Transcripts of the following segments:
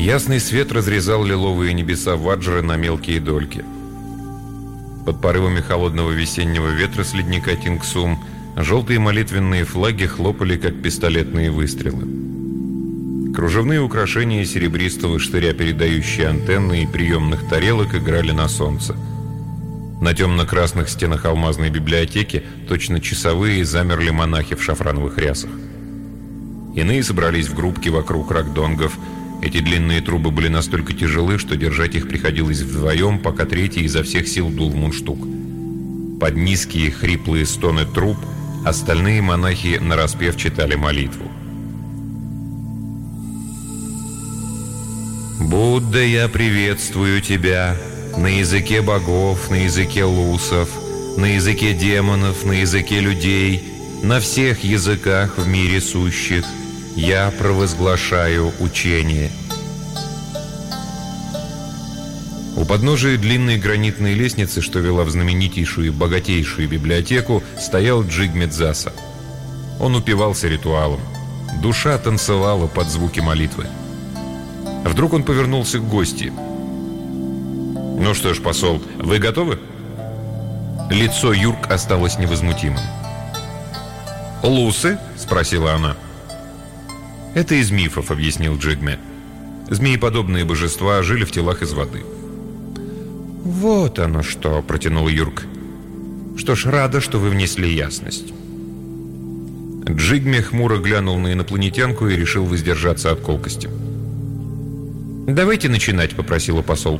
Ясный свет разрезал лиловые небеса Ваджры на мелкие дольки. Под порывами холодного весеннего ветра с ледника Тингсум желтые молитвенные флаги хлопали, как пистолетные выстрелы. Кружевные украшения серебристого штыря, передающие антенны и приемных тарелок, играли на солнце. На темно-красных стенах алмазной библиотеки точно часовые замерли монахи в шафрановых рясах. Иные собрались в группки вокруг рагдонгов. Эти длинные трубы были настолько тяжелы, что держать их приходилось вдвоем, пока третий изо всех сил дул в мундштук. Под низкие хриплые стоны труб остальные монахи нараспев читали молитву. «Будда, я приветствую тебя на языке богов, на языке лусов, на языке демонов, на языке людей, на всех языках в мире сущих. Я провозглашаю учение». У подножия длинной гранитной лестницы, что вела в знаменитейшую и богатейшую библиотеку, стоял Джигме Дзаса. Он упивался ритуалом. Душа танцевала под звуки молитвы. Вдруг он повернулся к гости. «Ну что ж, посол, вы готовы?» Лицо Юрк осталось невозмутимым. «Лусы?» — спросила она. «Это из мифов», — объяснил Джигме. «Змееподобные божества жили в телах из воды». «Вот оно что», — протянул Юрк. «Что ж, рада, что вы внесли ясность». Джигме хмуро глянул на инопланетянку и решил воздержаться от колкости. «Давайте начинать», — попросила посол.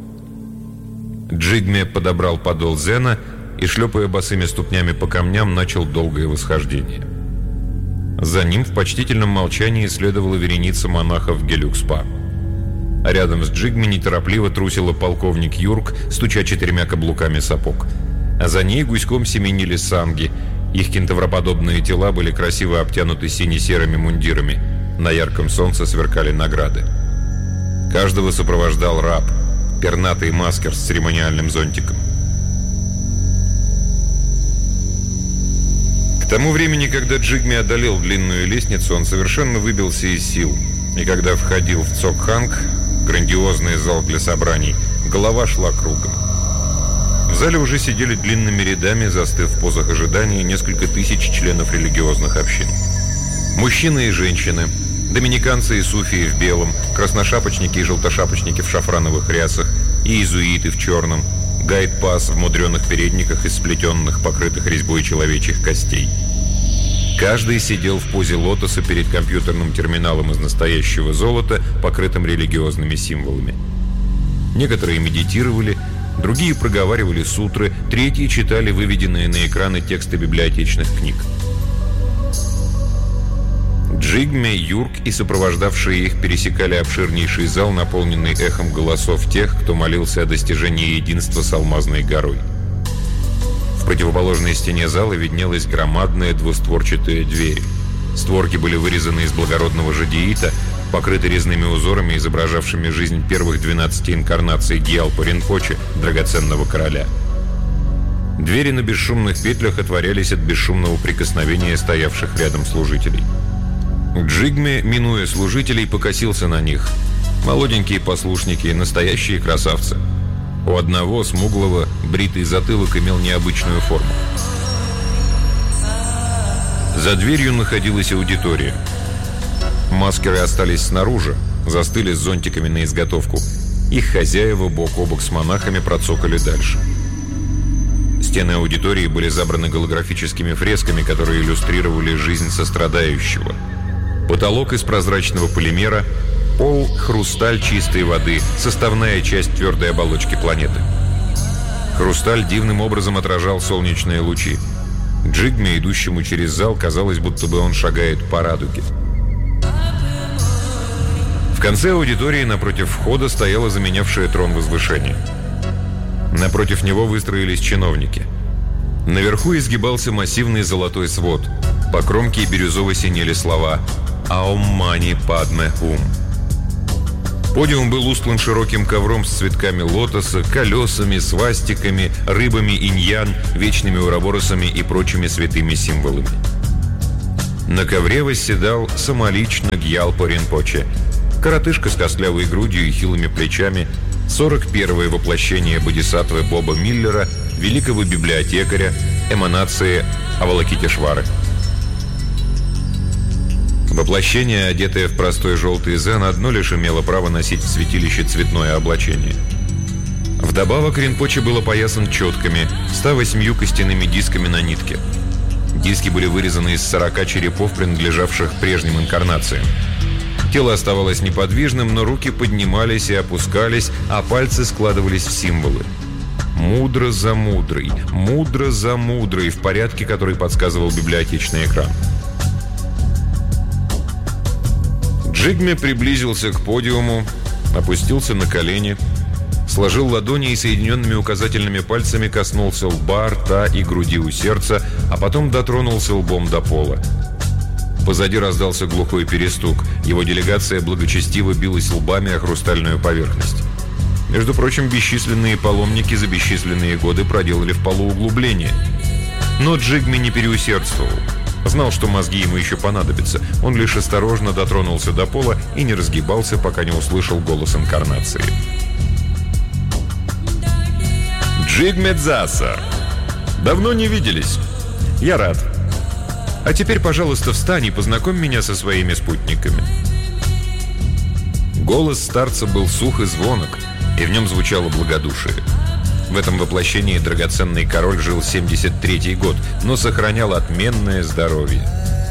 Джигме подобрал подол зена и, шлепая босыми ступнями по камням, начал долгое восхождение. За ним в почтительном молчании следовала вереница монахов Гелюкспа. А рядом с Джигме неторопливо трусила полковник Юрк, стуча 4 каблуками сапог. А за ней гуськом семенили санги. Их кентавроподобные тела были красиво обтянуты сине-серыми мундирами. На ярком солнце сверкали награды. Каждого сопровождал раб, пернатый маскер с церемониальным зонтиком. К тому времени, когда Джигме одолел длинную лестницу, он совершенно выбился из сил. И когда входил в Цокханг, грандиозный зал для собраний, голова шла кругом. В зале уже сидели длинными рядами, застыв в позах ожидания, несколько тысяч членов религиозных общин. Мужчины и женщины, доминиканцы и суфии в белом, красношапочники и желтошапочники в шафрановых рясах, и иезуиты в черном, гайд-пас в мудреных передниках из сплетенных, покрытых резьбой человечьих костей. Каждый сидел в позе лотоса перед компьютерным терминалом из настоящего золота, покрытым религиозными символами. Некоторые медитировали, другие проговаривали сутры, третьи читали выведенные на экраны тексты библиотечных книг. Джигме, Юрк и сопровождавшие их пересекали обширнейший зал, наполненный эхом голосов тех, кто молился о достижении единства с Алмазной горой. В противоположной стене зала виднелась громадная двустворчатая дверь. Створки были вырезаны из благородного жадеита, покрыты резными узорами, изображавшими жизнь первых 12 инкарнаций Гьялпа Ринпоче, драгоценного короля. Двери на бесшумных петлях отворялись от бесшумного прикосновения стоявших рядом служителей. Джигме, минуя служителей, покосился на них. Молоденькие послушники, настоящие красавцы. У одного, смуглого, бритый затылок имел необычную форму. За дверью находилась аудитория. Маскеры остались снаружи, застыли с зонтиками на изготовку. Их хозяева бок о бок с монахами процокали дальше. Стены аудитории были забраны голографическими фресками, которые иллюстрировали жизнь сострадающего. Потолок из прозрачного полимера, пол – хрусталь чистой воды, составная часть твердой оболочки планеты. Хрусталь дивным образом отражал солнечные лучи. Джигме, идущему через зал, казалось, будто бы он шагает по радуге. В конце аудитории напротив входа стояло заменявшее трон возвышение. Напротив него выстроились чиновники. Наверху изгибался массивный золотой свод. По кромке бирюзово синели слова «Аум Мани Падме Хум». Подиум был устлан широким ковром с цветками лотоса, колесами, свастиками, рыбами иньян, вечными уроборосами и прочими святыми символами. На ковре восседал самолично Гьялпа Ринпоче. Коротышка с костлявой грудью и хилыми плечами, 41-е воплощение бодисаттвы Боба Миллера, великого библиотекаря, эманации Авалокитешвары. Воплощение, одетое в простой желтый зен, одно лишь имело право носить в святилище цветное облачение. Вдобавок Ринпоче был опоясан четками, 108 костяными дисками на нитке. Диски были вырезаны из 40 черепов, принадлежавших прежним инкарнациям. Тело оставалось неподвижным, но руки поднимались и опускались, а пальцы складывались в символы. Мудро за мудрой, в порядке, который подсказывал библиотечный экран. Джигме приблизился к подиуму, опустился на колени, сложил ладони и соединенными указательными пальцами коснулся лба, рта и груди у сердца, а потом дотронулся лбом до пола. Позади раздался глухой перестук. Его делегация благочестиво билась лбами о хрустальную поверхность. Между прочим, бесчисленные паломники за бесчисленные годы проделали в полу углубление. Но Джигме не переусердствовал. Знал, что мозги ему еще понадобятся. Он лишь осторожно дотронулся до пола и не разгибался, пока не услышал голос инкарнации. «Джигме Дзаса! Давно не виделись. Я рад. А теперь, пожалуйста, встань и познакомь меня со своими спутниками». Голос старца был сух и звонок, и в нем звучало благодушие. В этом воплощении драгоценный король жил 73-й год, но сохранял отменное здоровье.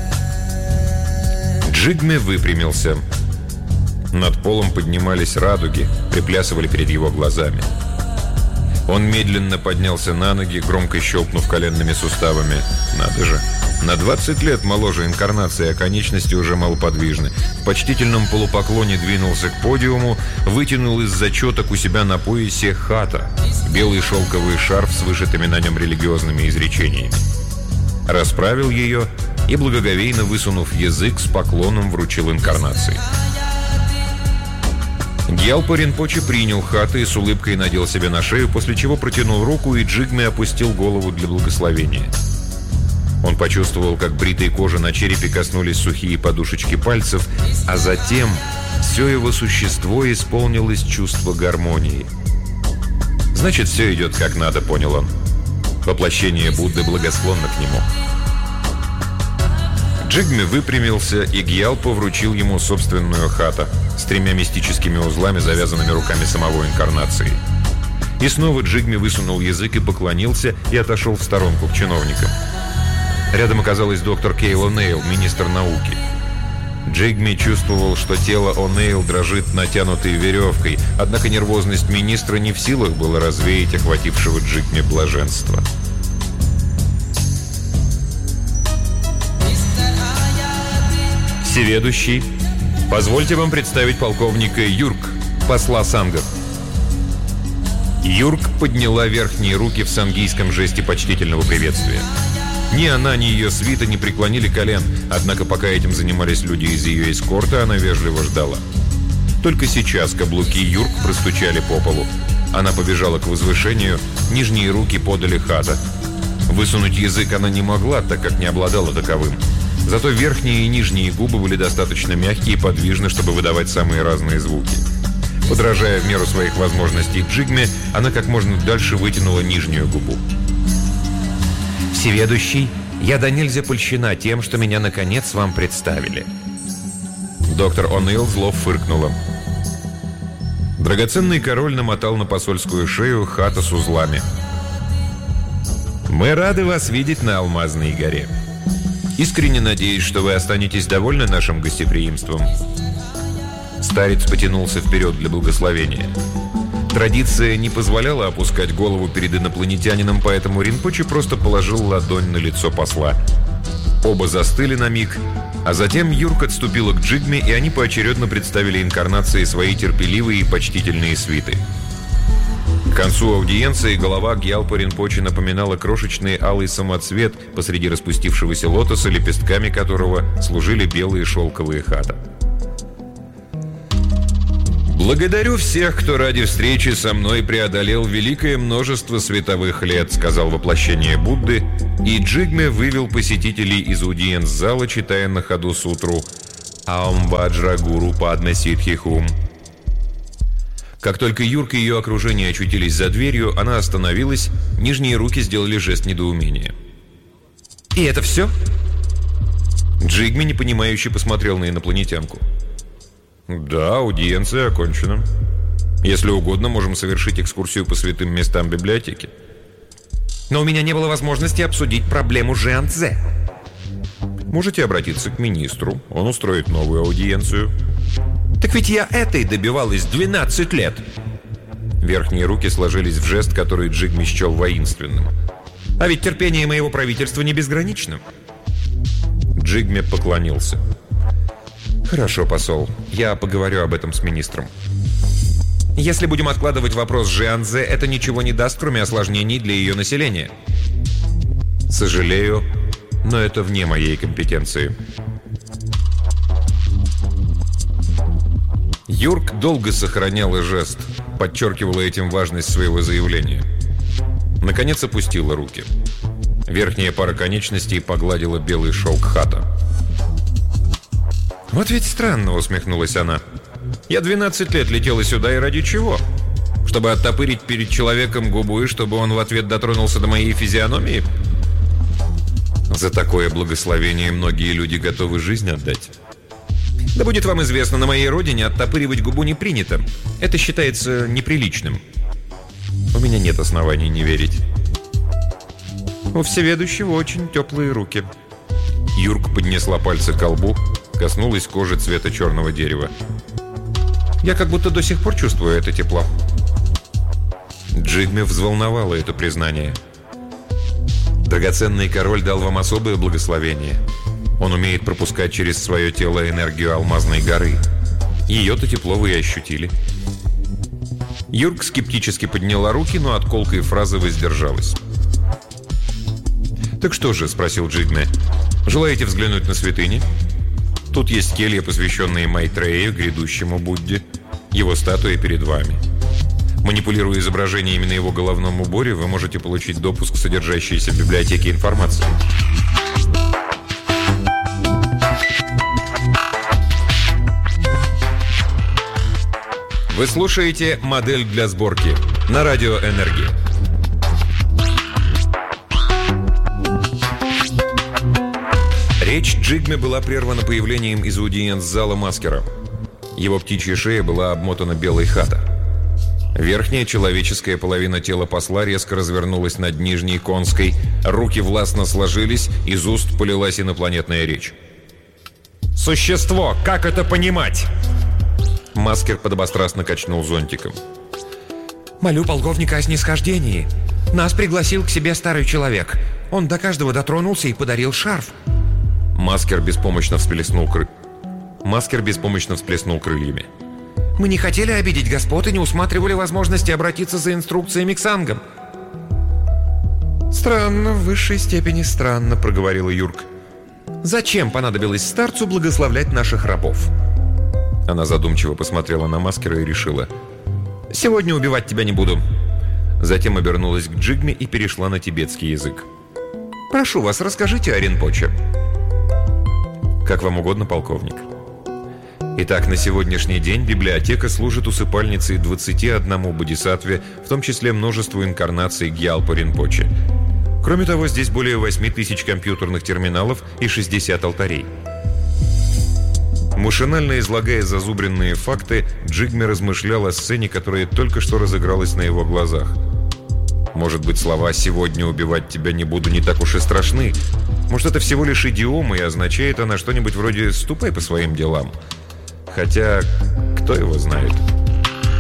Джигме выпрямился. Над полом поднимались радуги, приплясывали перед его глазами. Он медленно поднялся на ноги, громко щелкнув коленными суставами. Надо же, на 20 лет моложе инкарнации, а конечности уже малоподвижны. В почтительном полупоклоне двинулся к подиуму, вытянул из зачеток у себя на поясе хата, белый шелковый шарф с вышитыми на нем религиозными изречениями. Расправил ее и, благоговейно высунув язык, с поклоном вручил инкарнации. Гьялпа Ринпоче принял хаты и с улыбкой надел себе на шею, после чего протянул руку, и Джигме опустил голову для благословения. Он почувствовал, как бритой кожи на черепе коснулись сухие подушечки пальцев, а затем все его существо исполнилось чувство гармонии. «Значит, все идет как надо», — понял он. Воплощение Будды благосклонно к нему. Джигме выпрямился, и Гьялпа вручил ему собственную хата с 3 мистическими узлами, завязанными руками самого инкарнации. И снова Джигме высунул язык и поклонился, и отошел в сторонку к чиновникам. Рядом оказалась доктор Кейл О'Нейл, министр науки. Джигме чувствовал, что тело О'Нейл дрожит натянутой веревкой, однако нервозность министра не в силах было развеять охватившего Джигме блаженство. «Всеведущий, позвольте вам представить полковника Юрк, посла сангов». Юрк подняла верхние руки в сангийском жесте почтительного приветствия. Ни она, ни ее свита не преклонили колен, однако пока этим занимались люди из ее эскорта, она вежливо ждала. Только сейчас каблуки Юрк простучали по полу. Она побежала к возвышению, нижние руки подали хата. Высунуть язык она не могла, так как не обладала таковым. Зато верхние и нижние губы были достаточно мягкие и подвижны, чтобы выдавать самые разные звуки. Подражая в меру своих возможностей Джигме, она как можно дальше вытянула нижнюю губу. «Всеведущий, я до нельзя польщена тем, что меня наконец вам представили». Доктор О'Нейл зло фыркнула. Драгоценный король намотал на посольскую шею хата с узлами. «Мы рады вас видеть на Алмазной горе. Искренне надеюсь, что вы останетесь довольны нашим гостеприимством». Старец потянулся вперед для благословения. Традиция не позволяла опускать голову перед инопланетянином, поэтому Ринпоче просто положил ладонь на лицо посла. Оба застыли на миг, а затем Юрк отступила к Джигме, и они поочередно представили инкарнации свои терпеливые и почтительные свиты. К концу аудиенции голова Гьялпа Ринпоче напоминала крошечный алый самоцвет посреди распустившегося лотоса, лепестками которого служили белые шелковые хата. «Благодарю всех, кто ради встречи со мной преодолел великое множество световых лет», — сказал воплощение Будды, и Джигме вывел посетителей из аудиенц-зала, читая на ходу сутру Аум Ваджра Гуру Падме Ситхи Хум. Как только Юрка и ее окружение очутились за дверью, она остановилась, нижние руки сделали жест недоумения. «И это все?» Джигми непонимающе посмотрел на инопланетянку. «Да, аудиенция окончена. Если угодно, можем совершить экскурсию по святым местам библиотеки». «Но у меня не было возможности обсудить проблему Жианцзе». «Можете обратиться к министру. Он устроит новую аудиенцию». «Так ведь я этой добивалась 12 лет!» Верхние руки сложились в жест, который Джигми счел воинственным. «А ведь терпение моего правительства не безгранично». Джигми поклонился. «Хорошо, посол. Я поговорю об этом с министром. Если будем откладывать вопрос Жианцзе, это ничего не даст, кроме осложнений для ее населения». «Сожалею, но это вне моей компетенции». Юрк долго сохраняла жест, подчеркивала этим важность своего заявления. Наконец опустила руки. Верхняя пара конечностей погладила белый шелк хата. «Вот ведь странно», — усмехнулась она. «Я 12 лет летела сюда, и ради чего? Чтобы оттопырить перед человеком губу, и чтобы он в ответ дотронулся до моей физиономии? За такое благословение многие люди готовы жизнь отдать. Да будет вам известно, на моей родине оттопыривать губу не принято. Это считается неприличным. У меня нет оснований не верить». У всеведущего очень теплые руки. Юрка поднесла пальцы к колбу, коснулась кожи цвета черного дерева. Я как будто до сих пор чувствую это тепло. Джигми взволновало это признание. Драгоценный король дал вам особое благословение. Он умеет пропускать через свое тело энергию алмазной горы. Ее-то тепло вы и ощутили. Юрка скептически подняла руки, но от колкой фразы воздержалась. «Так что же?» – спросил Джигме. «Желаете взглянуть на святыни? Тут есть келья, посвященные Майтрею, грядущему Будде. Его статуя перед вами. Манипулируя изображениями на его головном уборе, вы можете получить допуск к содержащейся в библиотеке информации». Вы слушаете «Модель для сборки» на радио «Энергия». Речь Джигме была прервана появлением из аудиенц-зала Маскера. Его птичья шея была обмотана белой хата. Верхняя человеческая половина тела посла резко развернулась над нижней конской, руки властно сложились, из уст полилась инопланетная речь. «Существо! Как это понимать?» Маскер подобострастно качнул зонтиком. «Молю полковника о снисхождении. Нас пригласил к себе старый человек. Он до каждого дотронулся и подарил шарф». Маскер беспомощно всплеснул крыльями. «Мы не хотели обидеть господ и не усматривали возможности обратиться за инструкциями к сангам». «Странно, в высшей степени странно», — проговорила Юрк. «Зачем понадобилось старцу благословлять наших рабов?» Она задумчиво посмотрела на Маскера и решила: «Сегодня убивать тебя не буду». Затем обернулась к Джигме и перешла на тибетский язык. «Прошу вас, расскажите о Ринпоче». «Как вам угодно, полковник». Итак, на сегодняшний день библиотека служит усыпальницей 21 бодисаттве, в том числе множеству инкарнаций Гьялпа Ринпоче. Кроме того, здесь более 8000 компьютерных терминалов и 60 алтарей. Машинально излагая зазубренные факты, Джигме размышлял о сцене, которая только что разыгралась на его глазах. Может быть, слова «сегодня убивать тебя не буду» не так уж и страшны. Может, это всего лишь идиома, и означает она что-нибудь вроде «ступай по своим делам». Хотя, кто его знает?